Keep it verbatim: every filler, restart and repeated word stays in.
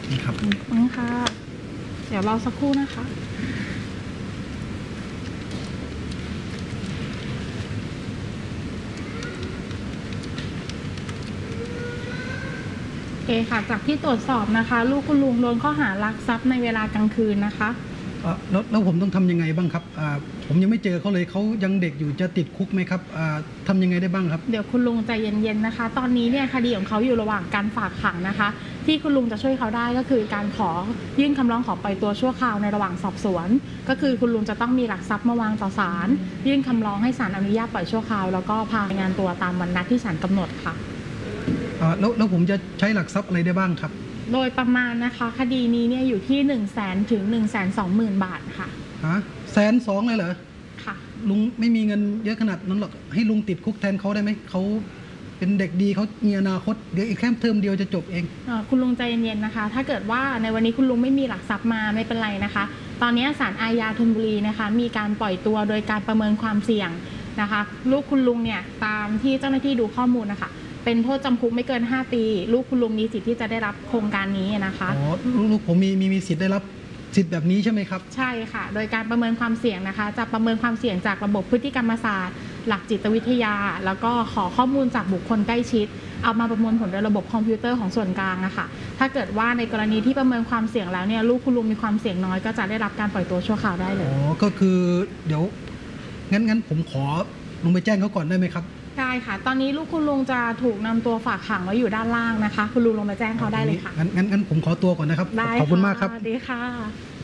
นี่ครับอืมค่ะเดี๋ยวรอสักครู่นะคะโอเคค่ะจากที่ตรวจสอบนะคะลูกคุณลุงโดนข้อหาลักทรัพย์ในเวลากลางคืนนะคะเอ่อแล้วแล้วผมต้องทำยังไงบ้างครับอ่าผมยังไม่เจอเขาเลยเขายังเด็กอยู่จะติดคุกไหมครับอ่าทำยังไงได้บ้างครับเดี๋ยวคุณลุงใจเย็นๆนะคะตอนนี้เนี่ยคดีของเขาอยู่ระหว่างการฝากขังนะคะที่คุณลุงจะช่วยเขาได้ก็คือการขอยื่นคำร้องขอปล่อยตัวชั่วคราวในระหว่างสอบสวนก็คือคุณลุงจะต้องมีหลักทรัพย์มาวางต่อศาลยื่นคำร้องให้ศาลอนุญาตปล่อยชั่วคราวแล้วก็พารายงานตัวตามวันนัดที่ศาลกำหนดค่ะอ่าแล้วแล้วผมจะใช้หลักทรัพย์อะไรได้บ้างครับโดยประมาณนะคะคดีนี้เนี่ยอยู่ที่หนึ่งแสนถึงหนึ่งแสนสองหมื่นบาทค่ะฮะแสนสองเลยเหรอค่ะลุงไม่มีเงินเยอะขนาดนั้นหรอกให้ลุงติดคุกแทนเขาได้ไหมเขาเป็นเด็กดีเขามีอนาคตเดี๋ยวอีกแค่เทอมเดียวจะจบเองคุณลุงใจเย็นๆนะคะถ้าเกิดว่าในวันนี้คุณลุงไม่มีหลักทรัพย์มาไม่เป็นไรนะคะตอนนี้ศาลอาญาธนบุรีนะคะมีการปล่อยตัวโดยการประเมินความเสี่ยงนะคะลูกคุณลุงเนี่ยตามที่เจ้าหน้าที่ดูข้อมูลนะคะเป็นโทษจำคุกไม่เกินห้าปีลูกคุณลุงมีสิทธิ์ที่จะได้รับโครงการนี้นะคะอ๋อลูกผมมีมีมีสิทธิ์ได้รับสิทธิ์แบบนี้ใช่ไหมครับใช่ค่ะโดยการประเมินความเสี่ยงนะคะจะประเมินความเสี่ยงจากระบบพฤติกรรมศาสตร์หลักจิตวิทยาแล้วก็ขอข้อมูลจากบุคคลใกล้ชิดเอามาประมวลผลโดยระบบคอมพิวเตอร์ของส่วนกลางนะคะถ้าเกิดว่าในกรณีที่ประเมินความเสี่ยงแล้วเนี่ยลูกคุณลุงมีความเสี่ยงน้อยก็จะได้รับการปล่อยตัวชั่วคราวได้เลยอ๋อก็คือเดี๋ยวงั้นงั้นผมขอลงไปแจ้งเขาก่อนได้ไหมครับได้ค่ะตอนนี้ลูกคุณลุงจะถูกนำตัวฝากขังไว้อยู่ด้านล่างนะคะคุณลุงลงมาแจ้งเขาได้เลยค่ะงั้นงั้นงั้นผมขอตัวก่อนนะครับได้ขอบคุณมากครับดีค่ะ